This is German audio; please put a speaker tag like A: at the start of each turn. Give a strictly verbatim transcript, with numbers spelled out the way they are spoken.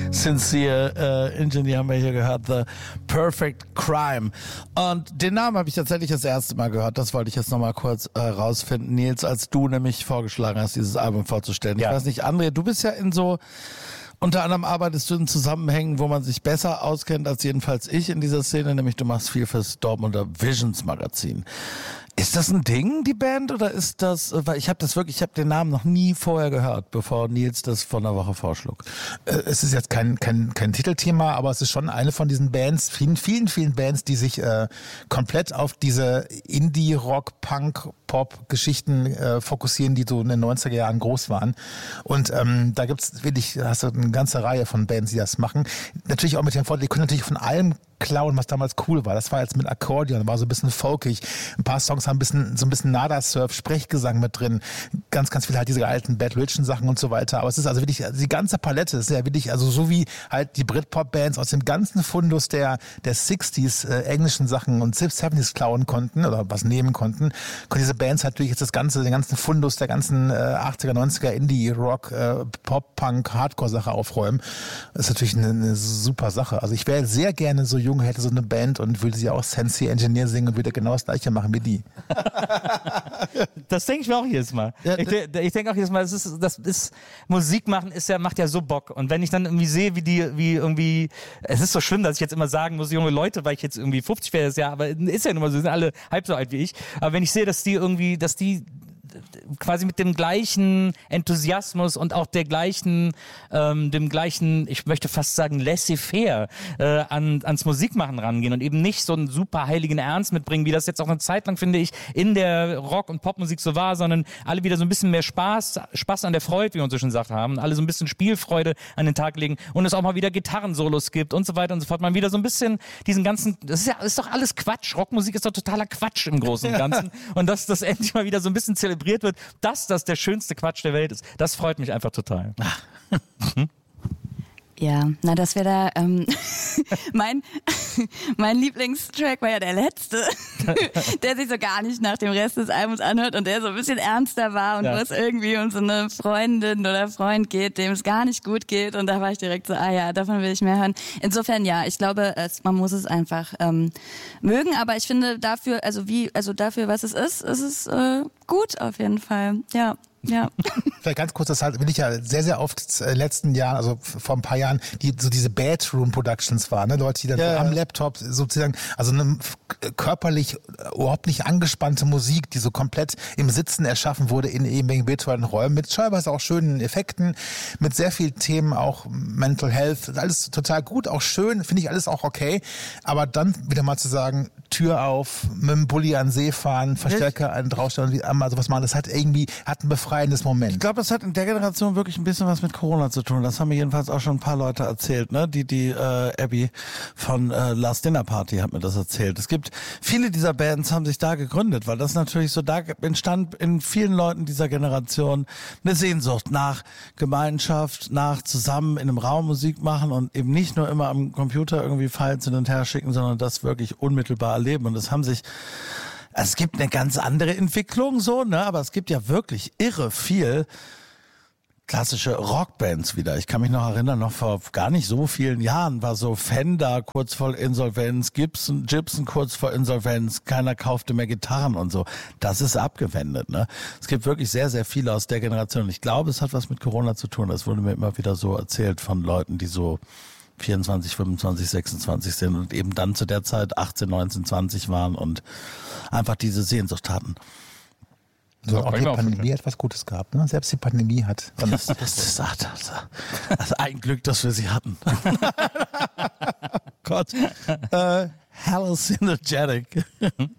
A: Sincere äh, Engineer haben wir hier gehört, The Perfect Crime. Und den Namen habe ich tatsächlich das erste Mal gehört, das wollte ich jetzt nochmal kurz äh, rausfinden, Nils, als du nämlich vorgeschlagen hast, dieses Album vorzustellen. Ja. Ich weiß nicht, André, du bist ja in so... Unter anderem arbeitest du in Zusammenhängen, wo man sich besser auskennt als jedenfalls ich in dieser Szene, nämlich du machst viel fürs Dortmunder Visions Magazin. Ist das ein Ding, die Band, oder ist das, weil ich habe das wirklich, ich habe den Namen noch nie vorher gehört, bevor Nils das vor einer Woche vorschlug.
B: Es ist jetzt kein, kein, kein Titelthema, aber es ist schon eine von diesen Bands, vielen, vielen, vielen Bands, die sich äh, komplett auf diese Indie-Rock, Punk, Pop-Geschichten äh, fokussieren, die so in den neunziger Jahren groß waren. Und ähm, da gibt's wirklich, hast du eine ganze Reihe von Bands, die das machen. Natürlich auch mit dem Vorteil, die können natürlich von allem klauen, was damals cool war. Das war jetzt mit Akkordeon, war so ein bisschen folkig. Ein paar Songs haben ein bisschen, so ein bisschen Nada-Surf, Sprechgesang mit drin. Ganz, ganz viel halt diese alten Bad Religion Sachen und so weiter. Aber es ist also wirklich, also die ganze Palette ist ja wirklich, also so wie halt die Britpop-Bands aus dem ganzen Fundus der, der sixties äh, englischen Sachen und seventies klauen konnten oder was nehmen konnten, können diese Bands halt durch jetzt das ganze, den ganzen Fundus der ganzen äh, achtziger, neunziger Indie-Rock, äh, Pop-Punk, Hardcore-Sache aufräumen. Das ist natürlich eine, eine super Sache. Also ich wäre sehr gerne so jung, hätte so eine Band und würde sie auch Sincere Engineer singen und würde genau das Gleiche machen wie die.
C: Das denke ich mir auch jedes Mal. Ja, ich ich denke auch jedes Mal, das ist, das ist, Musik machen ist ja, macht ja so Bock. Und wenn ich dann irgendwie sehe, wie die, wie irgendwie, es ist so schlimm, dass ich jetzt immer sagen muss, junge Leute, weil ich jetzt irgendwie fünfzig wäre, das Jahr, aber ist ja nun mal so, sind alle halb so alt wie ich. Aber wenn ich sehe, dass die irgendwie, dass die quasi mit dem gleichen Enthusiasmus und auch der gleichen, ähm, dem gleichen, ich möchte fast sagen, laissez-faire äh, an, ans Musikmachen rangehen und eben nicht so einen super heiligen Ernst mitbringen, wie das jetzt auch eine Zeit lang, finde ich, in der Rock- und Popmusik so war, sondern alle wieder so ein bisschen mehr Spaß, Spaß an der Freude, wie wir uns so schon gesagt haben, alle so ein bisschen Spielfreude an den Tag legen und es auch mal wieder Gitarrensolos gibt und so weiter und so fort. Man wieder so ein bisschen diesen ganzen, das ist ja, das ist doch alles Quatsch. Rockmusik ist doch totaler Quatsch im Großen und Ganzen. Ja. Und dass das endlich mal wieder so ein bisschen zelebriert wird, dass das der schönste Quatsch der Welt ist. Das freut mich einfach total.
D: Hm? Ja, na das wäre da, ähm, mein, mein Lieblingstrack war ja der letzte, der sich so gar nicht nach dem Rest des Albums anhört und der so ein bisschen ernster war und ja. wo es irgendwie um so eine Freundin oder Freund geht, dem es gar nicht gut geht und da war ich direkt so, ah ja, davon will ich mehr hören. Insofern ja, ich glaube, es, man muss es einfach ähm, mögen, aber ich finde dafür, also wie, also dafür, was es ist, ist es äh, gut auf jeden Fall, ja. Ja.
B: Vielleicht ganz kurz, das bin ich ja sehr, sehr oft in den letzten Jahren, also vor ein paar Jahren, die so diese Bedroom-Productions waren, ne? Leute, die dann ja, am Laptop sozusagen, also eine körperlich überhaupt nicht angespannte Musik, die so komplett im Sitzen erschaffen wurde in irgendwelchen virtuellen Räumen, mit teilweise auch schönen Effekten, mit sehr vielen Themen, auch Mental Health, alles total gut, auch schön, finde ich alles auch okay, aber dann wieder mal zu sagen, Tür auf, mit dem Bulli an den See fahren, Verstärker einen draufstellen und einmal sowas machen, das hat irgendwie, hat einen befreiendes Moment.
A: Ich glaube, das hat in der Generation wirklich ein bisschen was mit Corona zu tun. Das haben mir jedenfalls auch schon ein paar Leute erzählt, ne? Die, die äh, Abby von äh, Last Dinner Party hat mir das erzählt. Es gibt viele dieser Bands haben sich da gegründet, weil das natürlich so, da entstand in vielen Leuten dieser Generation eine Sehnsucht nach Gemeinschaft, nach zusammen in einem Raum Musik machen und eben nicht nur immer am Computer irgendwie Files hin und her schicken, sondern das wirklich unmittelbar erleben. Und das haben sich, es gibt eine ganz andere Entwicklung so, ne, aber es gibt ja wirklich irre viel klassische Rockbands wieder. Ich kann mich noch erinnern, noch vor gar nicht so vielen Jahren war so Fender kurz vor Insolvenz, Gibson, Gibson kurz vor Insolvenz, keiner kaufte mehr Gitarren und so. Das ist abgewendet, ne? Es gibt wirklich sehr, sehr viele aus der Generation. Ich glaube, es hat was mit Corona zu tun. Das wurde mir immer wieder so erzählt von Leuten, die so vierundzwanzig, fünfundzwanzig, sechsundzwanzig sind und eben dann zu der Zeit achtzehn, neunzehn, zwanzig waren und einfach diese Sehnsucht hatten.
B: So, auch die Pandemie hat was Gutes gehabt, ne? Selbst die Pandemie hat.
A: Das, das, das, das, das ein Glück, dass wir sie hatten. Gott. Äh, hallucinogenic.